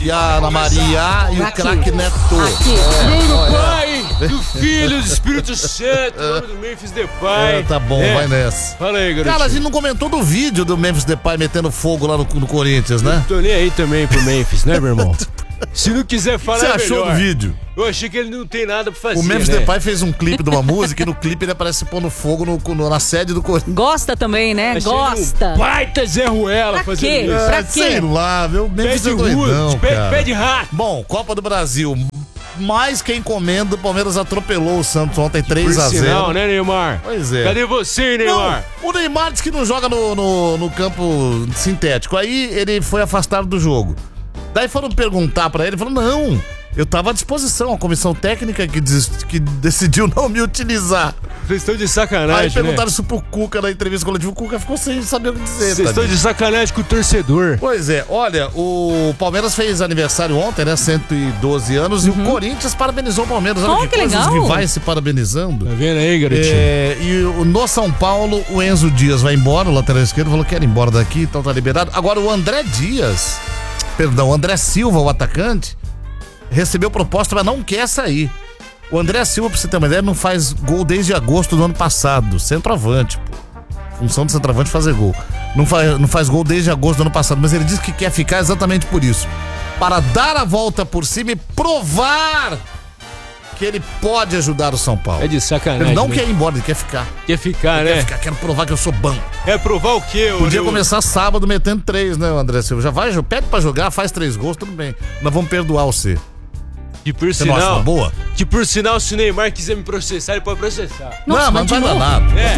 e a Ana Maria e o craque Neto. Nome do Pai, do Filho, do Espírito Santo, nome do Memphis Depay. Tá bom, vai nessa. Fala aí, garotinho. Cara, a gente não comentou do vídeo do Memphis Depay metendo fogo lá no Corinthians, né? Tô nem aí também pro Memphis, né, meu irmão? Se não quiser falar, O que você achou melhor. do vídeo? Eu achei que ele não tem nada pra fazer, O Memphis né? Depay fez um clipe de uma música e no clipe ele aparece pondo fogo na sede do Corinthians. Gosta também, né? Achei Gosta. ele um baita Zé Ruela Pra fazendo quê? isso. Pra quê? Sei lá, viu? Pé Memphis de é doidão, rude, cara. pé de rato. Bom, Copa do Brasil. Mais quem comendo, o Palmeiras atropelou o Santos ontem Por 3-0. sinal, né, Neymar? Pois é. Cadê você, Neymar? Não, o Neymar disse que não joga no campo sintético. Aí ele foi afastado do jogo. Daí foram perguntar pra ele, ele falou, não, eu tava à disposição, a comissão técnica que decidiu não me utilizar. Vocês estão de sacanagem, Aí perguntaram né? isso pro Cuca na entrevista coletiva, o Cuca ficou sem saber o que dizer. Vocês estão de sacanagem com o torcedor. Pois é, olha, o Palmeiras fez aniversário ontem, né, 112 anos, e o Corinthians parabenizou o Palmeiras. Olha Que coisa, legal. os rivais se parabenizando. Tá vendo aí, garotinho? No São Paulo, o Enzo Dias vai embora, o lateral esquerdo, falou que quer ir embora daqui, então tá liberado. Agora o André Silva, o atacante, recebeu proposta, mas não quer sair. O André Silva, pra você ter uma ideia, não faz gol desde agosto do ano passado. Centroavante, pô. Função do centroavante é fazer gol. Não faz gol desde agosto do ano passado, mas ele disse que quer ficar exatamente por isso. Para dar a volta por cima e provar que ele pode ajudar o São Paulo. É de sacanagem. Ele não né? quer ir embora, ele quer ficar. Quer ficar, Ele né? quer ficar, quero provar que eu sou bom. É provar o quê? Podia começar sábado metendo 3, né, o André Silva? Já vai, pede pra jogar, faz 3 gols, tudo bem. Nós vamos perdoar você. Que por Você não acha uma sinal, boa? que por sinal, se o Neymar quiser me processar, ele pode processar. Nossa, não mas de vai dar novo? nada. É.